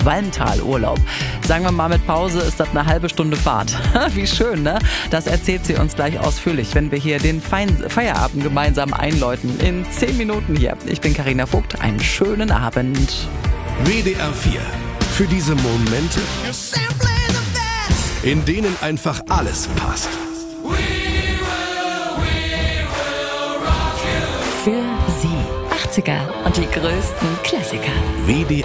Walmtal-Urlaub. Sagen wir mal, mit Pause ist das eine halbe Stunde Fahrt. Wie schön, ne? Das erzählt sie uns gleich ausführlich, wenn wir hier den Feierabend gemeinsam einläuten. In 10 Minuten hier. Ich bin Carina Vogt. Einen schönen Abend. WDR 4. Für diese Momente, in denen einfach alles passt. Für Sie 80er und die größten Klassiker. WDR